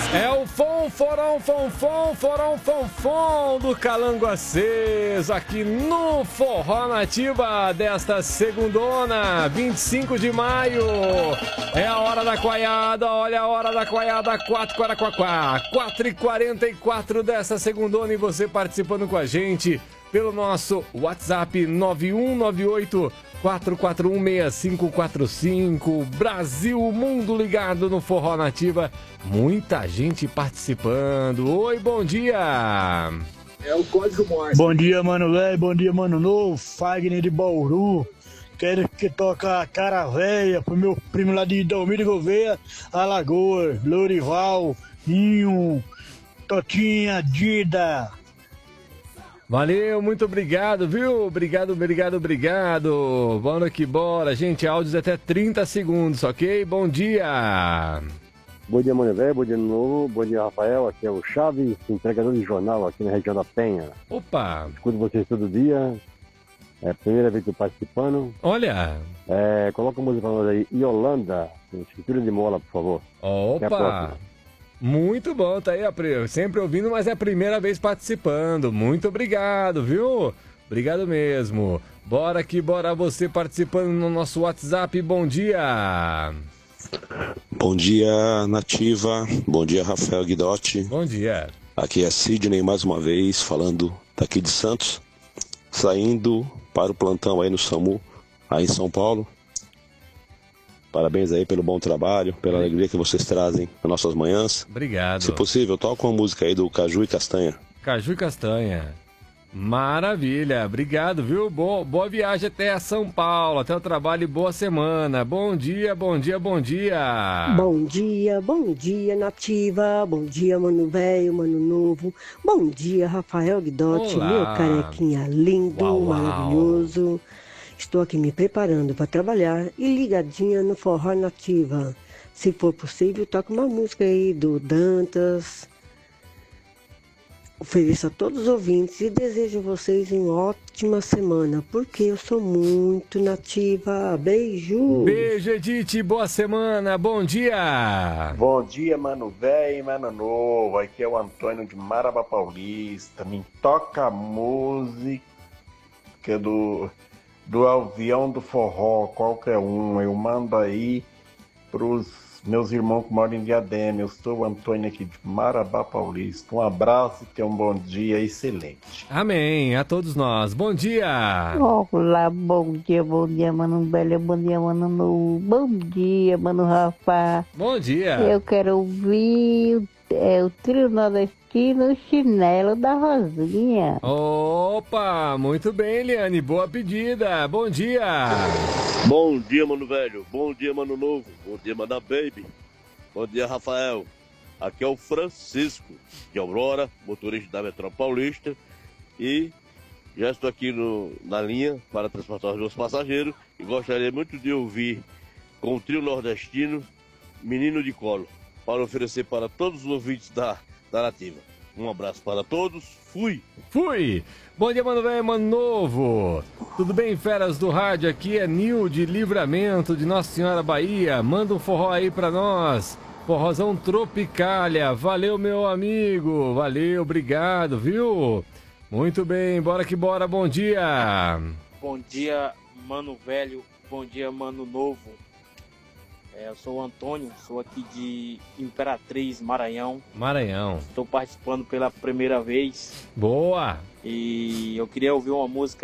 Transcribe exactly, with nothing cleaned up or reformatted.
É o fonforão, fonfon, forão, fonfon do Calango Aceso, aqui no Forró Nativa desta segundona, vinte e cinco de maio. É a hora da coaiada, olha a hora da coaiada, quatro e quarenta e quatro dessa segundona, e você participando com a gente pelo nosso WhatsApp nove um nove oito quatro quatro um seis cinco quatro cinco. Brasil, mundo ligado no Forró Nativa. Muita gente participando. Oi, bom dia. É o Código Morse. Bom dia, mano velho. Bom dia, mano novo. Fagner de Bauru. Quero que toca a cara véia pro meu primo lá de Dalmiro Gouveia, Alagoas, Lourival, Ninho, Totinha, Dida. Valeu, muito obrigado, viu? Obrigado, obrigado, obrigado. Bora que bora, gente. Áudios até trinta segundos, ok? Bom dia. Bom dia, mano velho. Bom dia, novo. Bom dia, Rafael. Aqui é o Chaves, entregador de jornal aqui na região da Penha. Opa. Escuto vocês todo dia. É a primeira vez que eu tô participando. Olha. É, coloca a música pra nós aí. Yolanda, escritura de mola, por favor. Opa. Muito bom, tá aí, sempre ouvindo, mas é a primeira vez participando. Muito obrigado, viu? Obrigado mesmo. Bora que bora você participando no nosso WhatsApp. Bom dia. Bom dia, Nativa. Bom dia, Rafael Guidotti. Bom dia. Aqui é Sidney mais uma vez, falando daqui de Santos, saindo para o plantão aí no SAMU, aí em São Paulo. Parabéns aí pelo bom trabalho, pela alegria que vocês trazem nas nossas manhãs. Obrigado. Se possível, toca uma música aí do Caju e Castanha. Caju e Castanha. Maravilha. Obrigado, viu? Boa, boa viagem até São Paulo, até o trabalho e boa semana. Bom dia, bom dia, bom dia. Bom dia, bom dia, Nativa. Bom dia, mano velho, mano novo. Bom dia, Rafael Guidotti, Olá. meu carequinha lindo, Uau, uau. maravilhoso. Estou aqui me preparando para trabalhar e ligadinha no Forró Nativa. Se for possível, toca uma música aí do Dantas. Ofereço a todos os ouvintes e desejo a vocês uma ótima semana, porque eu sou muito nativa. Beijo! Beijo, Edith. Boa semana. Bom dia. Bom dia, mano velho e mano novo. Aqui é o Antônio de Marabá Paulista. Me toca a música do... do avião do forró, qualquer um, eu mando aí pros meus irmãos que moram em Diadema. Eu sou o Antônio aqui de Marabá Paulista. Um abraço e tenha um bom dia excelente. Amém, a todos nós. Bom dia. Olá, bom dia, bom dia, mano velho, bom dia, mano novo, bom dia, mano Rafa. Bom dia. Eu quero ouvir é, o trio nordestino Chinelo da Rosinha. Opa, muito bem, Eliane, boa pedida. Bom dia. Bom dia, mano velho. Bom dia, mano novo. Bom dia, mana baby. Bom dia, Rafael. Aqui é o Francisco de Aurora, motorista da Metrópole Paulista. E já estou aqui no, na linha para transportar os meus passageiros. E gostaria muito de ouvir com o trio nordestino Menino de Colo, para oferecer para todos os ouvintes da, da Nativa. Um abraço para todos. Fui! Fui! Bom dia, mano velho, mano novo. Tudo bem, feras do rádio? Aqui é Nil de Livramento, de Nossa Senhora Bahia. Manda um forró aí pra nós. Forrozão Tropicália. Valeu, meu amigo. Valeu, obrigado, viu? Muito bem, bora que bora. Bom dia. Bom dia, mano velho. Bom dia, mano novo. É, eu sou o Antônio, sou aqui de Imperatriz, Maranhão. Maranhão. Estou participando pela primeira vez. Boa! E eu queria ouvir uma música